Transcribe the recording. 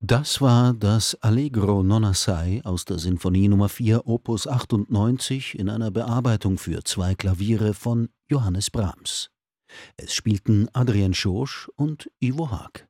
Das war das Allegro non assai aus der Sinfonie Nummer 4 Opus 98 in einer Bearbeitung für 2 Klaviere von Johannes Brahms. Es spielten Adrien Schorsch und Ivo Haag.